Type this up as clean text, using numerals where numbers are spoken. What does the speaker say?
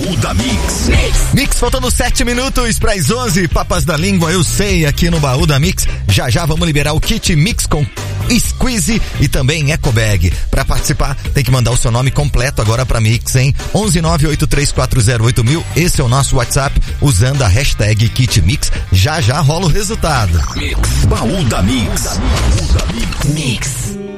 Baú da Mix. Mix, faltando 7 minutos para as 11. Papas da língua, eu sei, aqui no Baú da Mix. Já vamos liberar o kit Mix com Squeeze e também Eco Bag. Para participar, tem que mandar o seu nome completo agora para Mix, hein? 11983408000. Esse é o nosso WhatsApp, usando a hashtag kit Mix. Já rola o resultado. Mix. Baú da Mix. Mix.